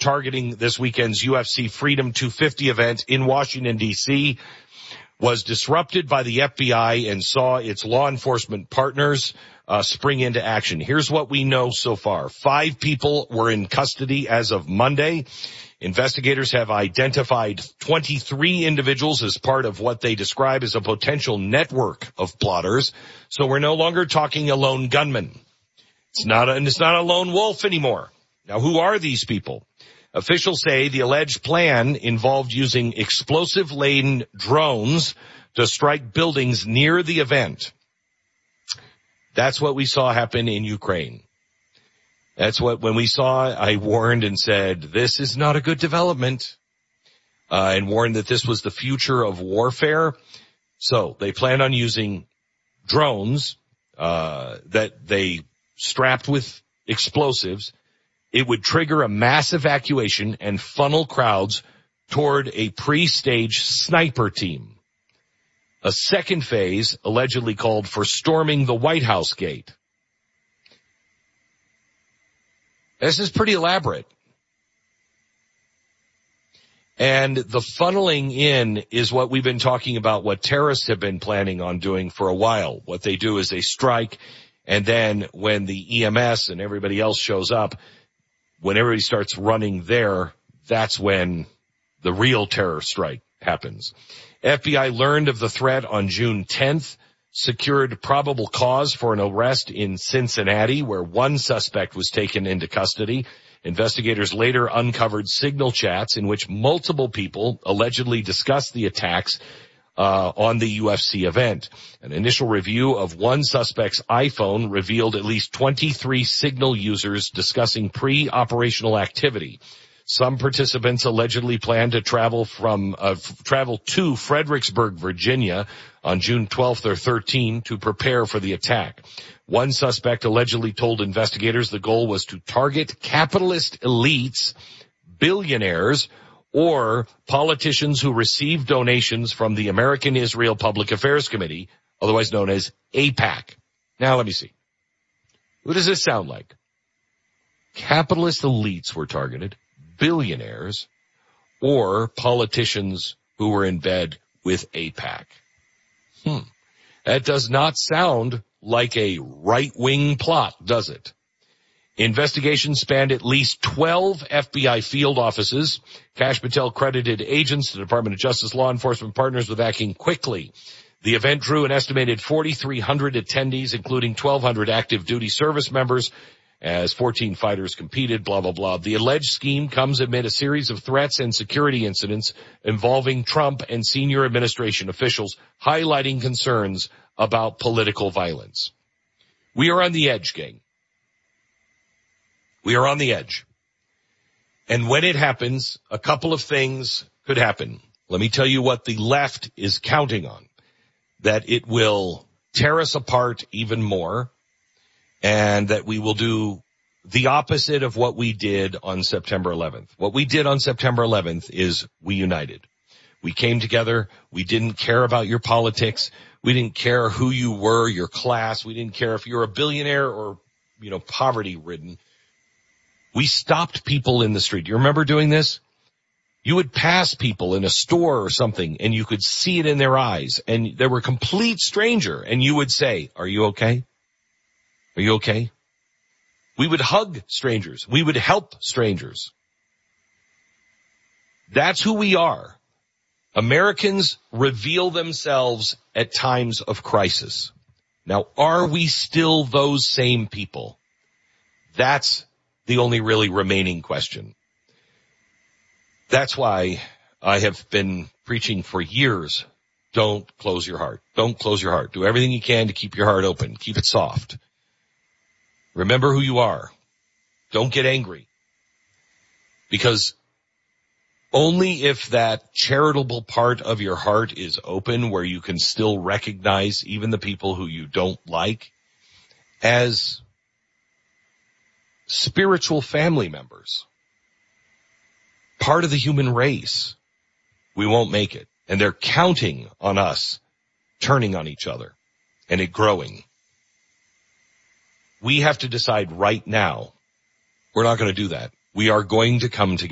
targeting this weekend's UFC Freedom 250 event in Washington, D.C., was disrupted by the FBI and saw its law enforcement partners spring into action. Here's what we know so far. 5 people were in custody as of Monday. Investigators have identified 23 individuals as part of what they describe as a potential network of plotters. So we're no longer talking a lone gunman. It's not a lone wolf anymore. Now, who are these people? Officials say the alleged plan involved using explosive-laden drones to strike buildings near the event. That's what we saw happen in Ukraine. That's what, when we saw, I warned and said, this is not a good development, and warned that this was the future of warfare. So they plan on using drones, that they strapped with explosives. It would trigger a mass evacuation and funnel crowds toward a pre-staged sniper team. A second phase allegedly called for storming the White House gate. This is pretty elaborate. And the funneling in is what we've been talking about, what terrorists have been planning on doing for a while. What they do is they strike, and then when the EMS and everybody else shows up, when everybody starts running there, that's when the real terror strike happens. FBI learned of the threat on June 10th, secured probable cause for an arrest in Cincinnati, where one suspect was taken into custody. Investigators later uncovered signal chats in which multiple people allegedly discussed the attacks on the UFC event. An initial review of one suspect's iPhone revealed at least 23 Signal users discussing pre-operational activity. Some participants allegedly planned to travel to Fredericksburg, Virginia on June 12th or 13th to prepare for the attack. One suspect allegedly told investigators the goal was to target capitalist elites, billionaires, or politicians who receive donations from the American Israel Public Affairs Committee, otherwise known as AIPAC. Now let me see. What does this sound like? Capitalist elites were targeted, billionaires, or politicians who were in bed with AIPAC. That does not sound like a right-wing plot, does it? Investigation spanned at least 12 FBI field offices. Kash Patel credited agents, the Department of Justice law enforcement partners with acting quickly. The event drew an estimated 4,300 attendees, including 1,200 active duty service members, as 14 fighters competed, blah, blah, blah. The alleged scheme comes amid a series of threats and security incidents involving Trump and senior administration officials, highlighting concerns about political violence. We are on the edge, gang. We are on the edge. And when it happens, a couple of things could happen. Let me tell you what the left is counting on. That it will tear us apart even more, and that we will do the opposite of what we did on September 11th. What we did on September 11th is we united. We came together. We didn't care about your politics. We didn't care who you were, your class. We didn't care if you're a billionaire or, poverty-ridden. We stopped people in the street. You remember doing this? You would pass people in a store or something, and you could see it in their eyes, and they were a complete stranger, and you would say, "Are you okay? Are you okay?" We would hug strangers. We would help strangers. That's who we are. Americans reveal themselves at times of crisis. Now, are we still those same people? That's the only really remaining question. That's why I have been preaching for years. Don't close your heart. Don't close your heart. Do everything you can to keep your heart open. Keep it soft. Remember who you are. Don't get angry. Because only if that charitable part of your heart is open, where you can still recognize even the people who you don't like as spiritual family members, part of the human race, we won't make it. And they're counting on us turning on each other and it growing. We have to decide right now, we're not going to do that. We are going to come together.